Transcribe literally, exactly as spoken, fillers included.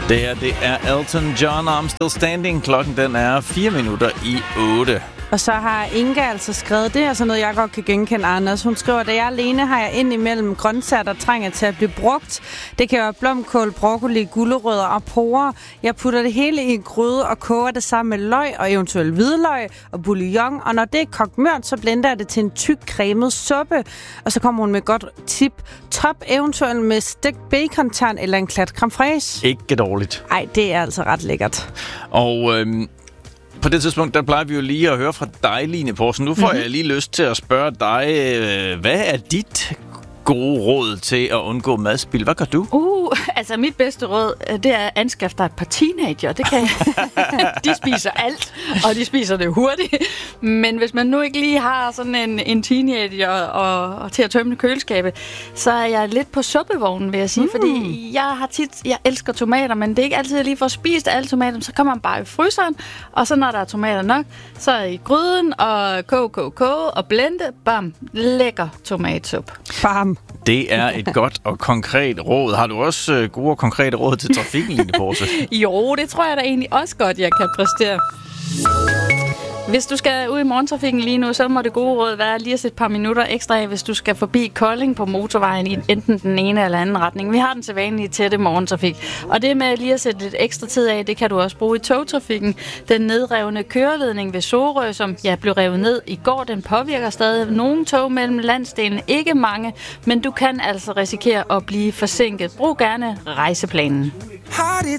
Det her, det er Elton John, I'm Still Standing. Klokken den er fire minutter i otte. Og så har Inga altså skrevet, det er sådan noget, jeg godt kan genkende, Anders. Hun skriver, da jeg er alene, har jeg ind imellem grøntsager, der trænger til at blive brugt. Det kan være blomkål, broccoli, gulerødder og porrer. Jeg putter det hele i en gryde og koger det sammen med løg og eventuelt hvidløg og bouillon. Og når det er kogt mørt, så blender jeg det til en tyk cremet suppe. Og så kommer hun med et godt tip. Top eventuelt med stegt bacontern eller en klat creme fraiche. Ikke dårligt. Ej, det er altså ret lækkert. Og øhm, på det tidspunkt, der plejer vi jo lige at høre fra dig, Line Poulsen. Nu får mm-hmm. jeg lige lyst til at spørge dig, øh, hvad er dit gode råd til at undgå madspild? Hvad gør du? Uh, altså mit bedste råd, det er at anskaffe dig et par teenager. Det kan de spiser alt, og de spiser det hurtigt. Men hvis man nu ikke lige har sådan en, en teenager og, og til at tømme køleskabet, så er jeg lidt på suppevognen, vil jeg sige. Mm. Fordi jeg har tit, jeg elsker tomater, men det er ikke altid, jeg lige får spist alle tomater. Så kommer man bare i fryseren, og så når der er tomater nok, så er i gryden og koge, koge, koge og blende. Bam, lækker tomatsup. Bam. Det er et godt og konkret råd. Har du også øh, gode og konkrete råd til trafikken, Line Poulsen? Jo, det tror jeg da egentlig også godt, jeg kan præstere. Hvis du skal ud i morgentrafikken lige nu, så må det gode råd være lige at sætte et par minutter ekstra af, hvis du skal forbi Kolding på motorvejen i enten den ene eller anden retning. Vi har den sædvanlige tætte morgentrafik. Og det med lige at sætte lidt ekstra tid af, det kan du også bruge i togtrafikken. Den nedrevne køreledning ved Sorø, som ja, blev revet ned i går, den påvirker stadig nogle tog mellem landsdelene. Ikke mange, men du kan altså risikere at blive forsinket. Brug gerne rejseplanen. How did